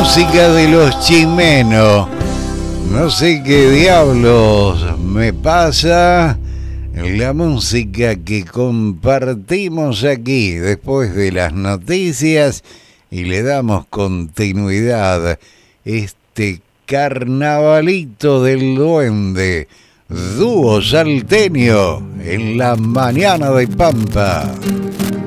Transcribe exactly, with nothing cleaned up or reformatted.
música de los Chimenos. No sé qué diablos me pasa. La música que compartimos aquí después de las noticias y le damos continuidad. Este carnavalito del duende, dúo salteño en la mañana de Pampa.